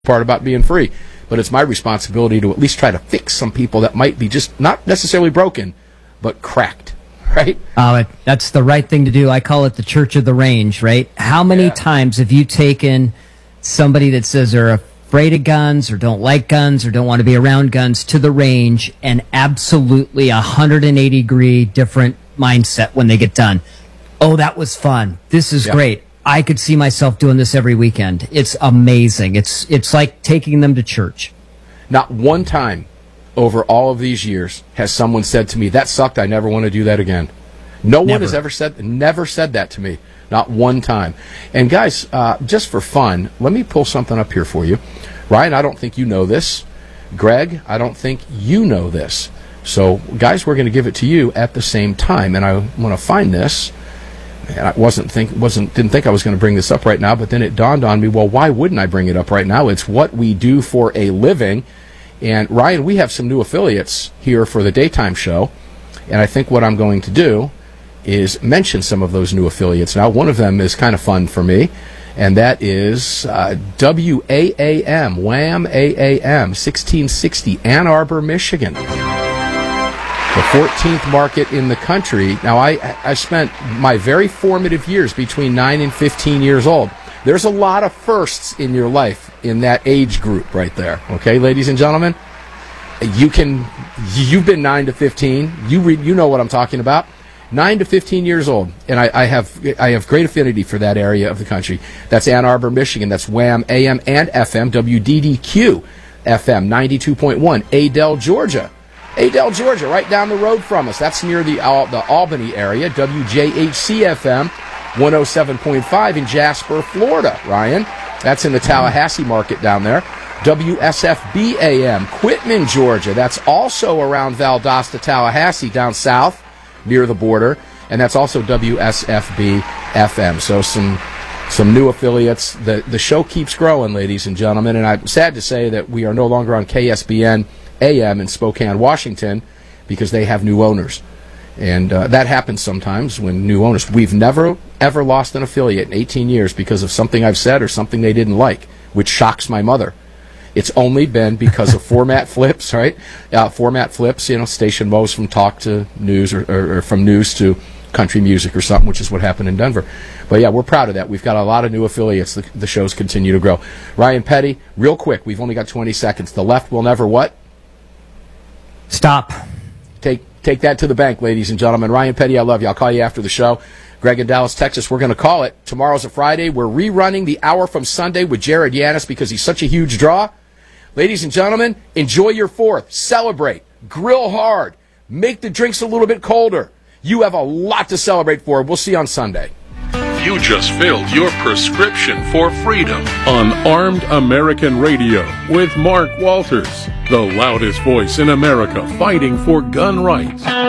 part about being free. But it's my responsibility to at least try to fix some people that might be just not necessarily broken, but cracked, right? That's the right thing to do. I call it the Church of the Range, right? How many times have you taken somebody that says they're afraid of guns or don't like guns or don't want to be around guns to the range and absolutely 180-degree different mindset when they get done? Oh, that was fun. This is great. I could see myself doing this every weekend. It's amazing. It's like taking them to church. Not one time over all of these years has someone said to me, that sucked, I never want to do that again. No one has ever said that to me. Not one time. And guys, just for fun, let me pull something up here for you. Ryan, I don't think you know this. Greg, I don't think you know this. So, guys, we're going to give it to you at the same time. And I want to find this. And I didn't think I was going to bring this up right now, but then it dawned on me, well, why wouldn't I bring it up right now? It's what we do for a living. And Ryan, we have some new affiliates here for the daytime show. And I think what I'm going to do is mention some of those new affiliates. Now, one of them is kind of fun for me, and that is WAAM, Wham AAM, 1660, Ann Arbor, Michigan. The 14th market in the country. Now, I spent my very formative years between 9 and 15 years old. There's a lot of firsts in your life in that age group right there. Okay, ladies and gentlemen? You've been 9 to 15. You know what I'm talking about. 9 to 15 years old. And I have great affinity for that area of the country. That's Ann Arbor, Michigan. That's Wham AM and FM, WDDQ FM 92.1, Adel, Georgia. Adel, Georgia, right down the road from us. That's near the Albany area. WJHC-FM 107.5 in Jasper, Florida, Ryan. That's in the Tallahassee market down there. WSFB-AM, Quitman, Georgia. That's also around Valdosta, Tallahassee, down south near the border. And that's also WSFB-FM. So some new affiliates. The show keeps growing, ladies and gentlemen. And I'm sad to say that we are no longer on KSBN AM in Spokane, Washington, because they have new owners. And that happens sometimes when new owners. We've never, ever lost an affiliate in 18 years because of something I've said or something they didn't like, which shocks my mother. It's only been because of format flips, right? Format flips, station moves from talk to news or from news to country music or something, which is what happened in Denver. But yeah, we're proud of that. We've got a lot of new affiliates. The shows continue to grow. Ryan Petty, real quick, we've only got 20 seconds. The left will never what? Stop. Take that to the bank, ladies and gentlemen. Ryan Petty, I love you. I'll call you after the show. Greg in Dallas, Texas, we're going to call it. Tomorrow's a Friday. We're rerunning the hour from Sunday with Jared Yanis because he's such a huge draw. Ladies and gentlemen, enjoy your 4th. Celebrate. Grill hard. Make the drinks a little bit colder. You have a lot to celebrate for. We'll see you on Sunday. You just filled your prescription for freedom on Armed American Radio with Mark Walters, the loudest voice in America fighting for gun rights.